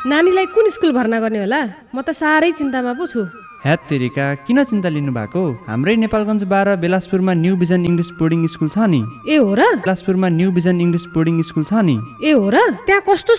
नानीलाई कुन स्कुल भर्ना गर्ने होला? म त साह्रै चिन्तामा पो छु। हैत तेरिका, किन चिन्ता लिनु भएको? हाम्रै Nepalgunj 12 बेलासपुरमा new vision English boarding school छ नि। ए हो र? बेलासपुरमा new vision English boarding school छ नि। ए हो र? त्यहाँ कस्तो